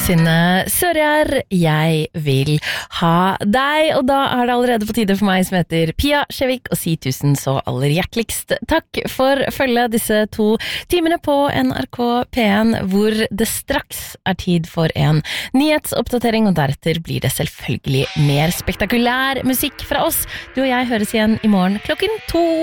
Synne Sørjar, jeg vil ha deg, og da det allerede på tide for meg som heter Pia Skjevik, og si tusen så aller hjerteligst takk for følge disse 2 timene på NRK P1, hvor det straks tid for en nyhetsoppdatering, og deretter blir det selvfølgelig mer spektakulær musikk fra oss. Du og jeg høres igjen i morgen klokken 2.